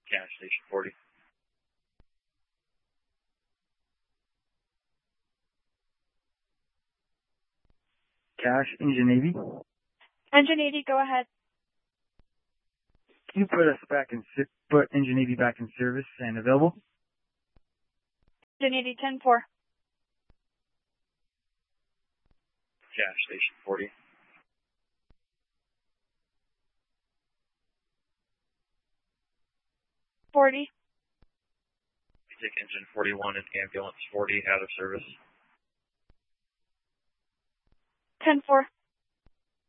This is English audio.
Cash Station 40. Cash, Engine 80. Engine 80, go ahead. Can you put Engine 80 back in service and available? Engine 80, 10-4. Cash Station 40. 40. You take Engine 41 and Ambulance 40 out of service. 10-4.